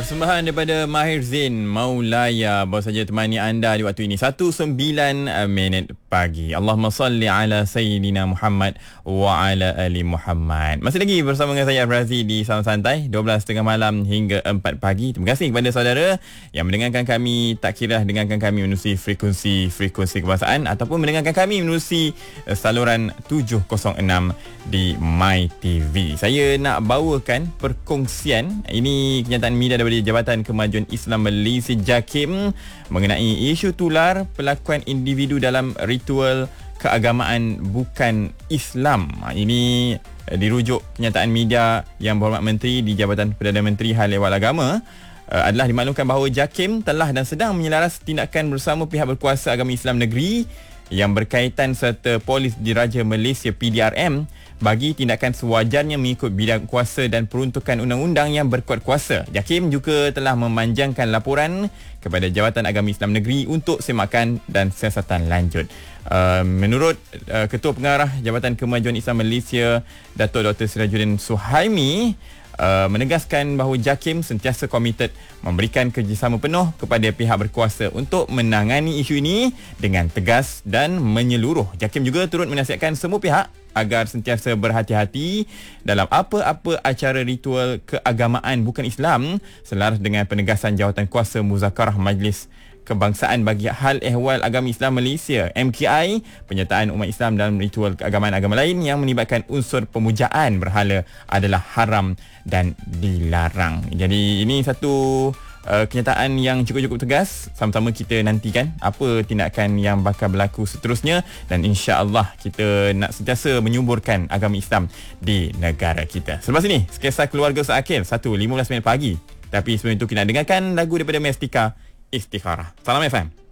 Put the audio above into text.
Persembahan daripada Mahir Zain Maulaya baru saja temani anda di waktu ini 19 minit pagi. Allahumma salli ala Sayyidina Muhammad wa ala ali Muhammad. Masih lagi bersama dengan saya Razi di Salam Santai 12.30 malam hingga 4 pagi. Terima kasih kepada saudara yang mendengarkan kami, tak kira dengarkan kami menerusi frekuensi kebangsaan ataupun mendengarkan kami menerusi saluran 706 di My TV. Saya nak bawakan perkongsian ini kenyataan media daripada Jabatan Kemajuan Islam Malaysia JAKIM mengenai isu tular pelakuan individu dalam ritual keagamaan bukan Islam. Ini dirujuk kenyataan media Yang Berhormat Menteri di Jabatan Perdana Menteri Hal Ehwal Agama adalah dimaklumkan bahawa JAKIM telah dan sedang menyelaras tindakan bersama pihak berkuasa agama Islam negeri yang berkaitan serta Polis Diraja Malaysia PDRM bagi tindakan sewajarnya mengikut bidang kuasa dan peruntukan undang-undang yang berkuat kuasa. JAKIM juga telah memanjangkan laporan kepada Jabatan Agama Islam Negeri untuk semakan dan siasatan lanjut. Menurut Ketua Pengarah Jabatan Kemajuan Islam Malaysia, Datuk Dr. Sirajuddin Suhaimi, menegaskan bahawa JAKIM sentiasa komited memberikan kerjasama penuh kepada pihak berkuasa untuk menangani isu ini dengan tegas dan menyeluruh. JAKIM juga turut menasihatkan semua pihak agar sentiasa berhati-hati dalam apa-apa acara ritual keagamaan bukan Islam selaras dengan penegasan Jawatankuasa Muzakarah Majlis Kebangsaan bagi Hal Ehwal Agama Islam Malaysia MKI, penyertaan umat Islam dalam ritual keagamaan agama lain yang melibatkan unsur pemujaan berhala adalah haram dan dilarang. Jadi ini satu kenyataan yang cukup-cukup tegas. Sama-sama kita nantikan apa tindakan yang bakal berlaku seterusnya dan insya-Allah kita nak sentiasa menyuburkan agama Islam di negara kita. Selepas ini, Skesah Keluarga Seakhir 1:15 minit pagi. Tapi sebelum itu kita nak dengarkan lagu daripada Mestika, Istikharah. Salam FM.